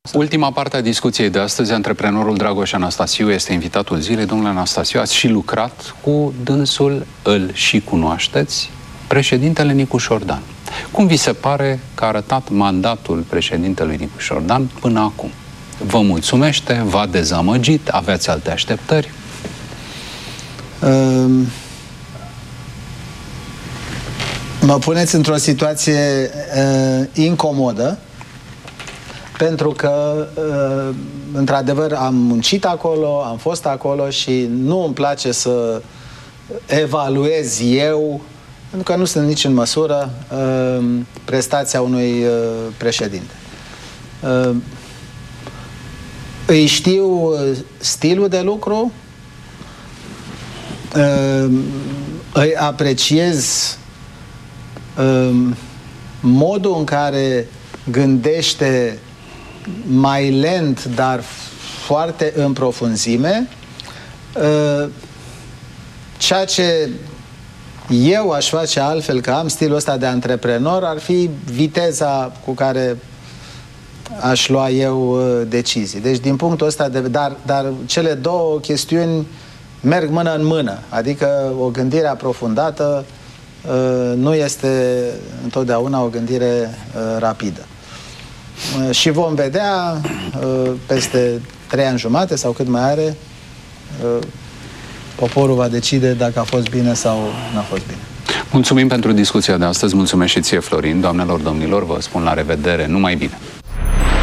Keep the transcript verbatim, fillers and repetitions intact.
Ultima parte a discuției de astăzi, antreprenorul Dragoș Anastasiu este invitatul zilei. Domnule Anastasiu, ați și lucrat cu dânsul, îl și cunoașteți, președintele Nicu Șordan. Cum vi se pare că a arătat mandatul președintelui Nicu Șordan până acum? Vă mulțumește? V-a dezamăgit? Aveați alte așteptări? Um, mă puneți într-o situație uh, incomodă, pentru că, uh, într-adevăr, am muncit acolo, am fost acolo și nu îmi place să evaluez eu, pentru că nu sunt nici în măsură, uh, prestația unui uh, președinte. Uh, îi știu stilul de lucru, uh, îi apreciez uh, modul în care gândește mai lent, dar foarte în profunzime. Ceea ce eu aș face altfel, că am stilul ăsta de antreprenor, ar fi viteza cu care aș lua eu decizii. Deci, din punctul ăsta de vedere, dar, dar cele două chestiuni merg mână în mână. Adică o gândire aprofundată nu este întotdeauna o gândire rapidă. Și vom vedea peste trei ani jumate sau cât mai are, poporul va decide dacă a fost bine sau n-a fost bine. Mulțumim pentru discuția de astăzi, mulțumesc și ție, Florin. Doamnelor, domnilor, vă spun la revedere, numai bine!